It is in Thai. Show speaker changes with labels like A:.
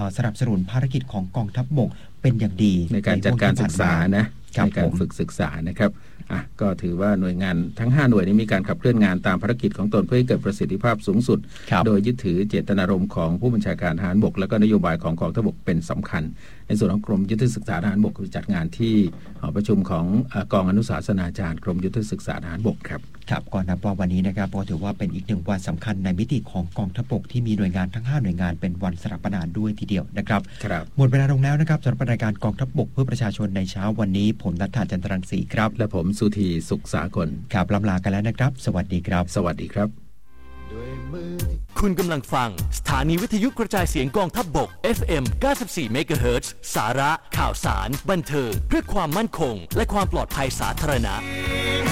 A: สนับสนุนภารกิจของกองทัพบกเป็นอย่างดี
B: ในการจัดการศึกษานะในการฝึกศึกษานะครับก็ถือว่าหน่วยงานทั้ง5หน่วยนี้มีการขับเคลื่อนงานตามภารกิจของตนเพื่อให้เกิดประสิทธิภาพสูงสุดโดยยึดถือเจตนารมณ์ของผู้บัญชาการทหารบกและก็นโยบายของกองทัพบกเป็นสำคัญในส่วนของกรมยุทธศึกษาทหารบกจัดงานที่หอประชุมของกองอนุสาสนาจารย์กรมยุทธศึกษาทหารบกครับ
A: ก่อนนับว่าวันนี้นะครับก็ถือว่าเป็นอีกหนึ่งวันสำคัญในมิติของกองทัพบกที่มีหน่วยงานทั้ง5หน่วยงานเป็นวันสถาปนาด้วยทีเดียวนะครับหมดเวลาลงแล้วนะครับสำหรับรายการกองทัพบกเพื่อประชาชนในเช้าวันนี้ผมณัฐฐา จันทรังสีครับ
B: และผมสุธีสุขสากล
A: ครับล่ำลากันแล้วนะครับสวัสดีครับ
B: สวัสดีครับ
C: คุณกำลังฟังสถานีวิทยุกระจายเสียงกองทัพบก FM 94 MHz สาระข่าวสารบันเทิงเพื่อความมั่นคงและความปลอดภัยสาธารณะ